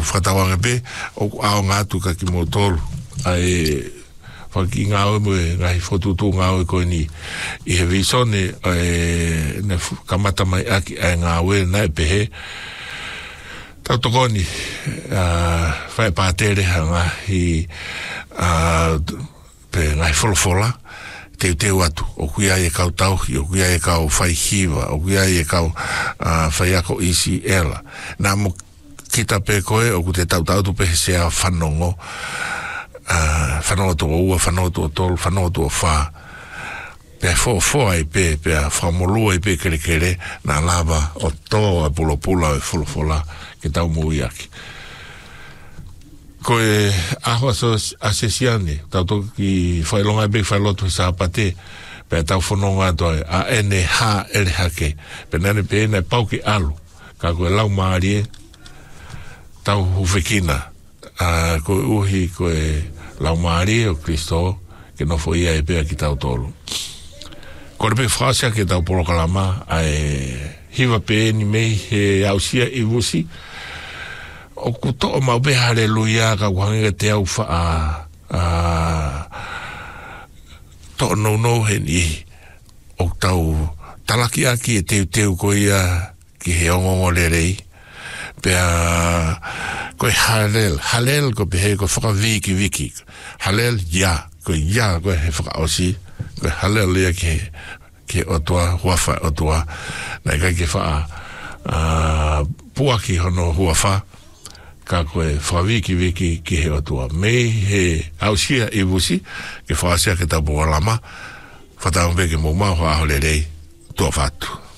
whatawanga pe o ao ngātu ka ki mo tolu ai whaki ngāo mo ngai whotutu ngāo ko ni I he visone ne kamata mai aki ai ngāo nai pehe tau tokoni whai pātere hanga I pe ngai wholofola te watu o kuia e kau tauhi o kuia e kau whai hiwa o kuia e kau whai ako isi ela nā mo kita pe koe o ku te tau tu pe sea whanongo whanongo to ua whanongo to tolu whanongo to wha pe fo ai pe whamolua I pe kere nā lava o tō a pula e wholofola ke tau mui aki koe aho asesiane tau toki whailonga be whailotu sa pate pe tau whanonga toi a ene ha ele hake pe nane pe ene pauki alu ka koe lau maarie tau hufekina koe uhi koe lau maarie o Kristo ke no fo ia e pe ki tau tolu koe pe whasia ke tau polokalama hiva pe ni mei he ausia I wusi o kuto o mau be haleluya ka whange te au wha to no he ni o tau talaki aki e teu ko ia ki he ongongo lerei pe koe halel ko pe he ko whaka viki halel ya ko he whaka osi koe halel ia ke otua huafa otua na kai ke wha puaki hono huafa ka koe whawiki ki he atua mei he ausia I wusi ke whaasia ke tapu alama whatau mbeke mo maho aho le rei tua whatu